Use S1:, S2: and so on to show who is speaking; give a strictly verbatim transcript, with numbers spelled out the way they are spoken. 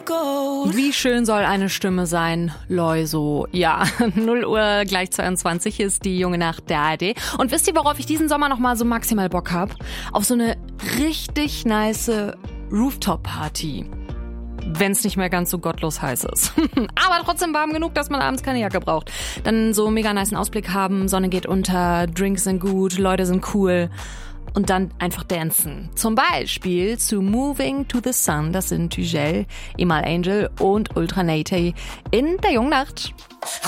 S1: Wie schön soll eine Stimme sein, Loiso. Ja, null Uhr gleich zweiundzwanzig ist die junge Nacht der A R D. Und wisst ihr, worauf ich diesen Sommer noch mal so maximal Bock hab? Auf so eine richtig nice Rooftop-Party. Wenn's nicht mehr ganz so gottlos heiß ist. Aber trotzdem warm genug, dass man abends keine Jacke braucht. Dann so mega nicen Ausblick haben, Sonne geht unter, Drinks sind gut, Leute sind cool. Und dann einfach dancen. Zum Beispiel zu Moving to the Sun. Das sind Tugel, Emal Angel und Ultra Naty in der jungen Nacht.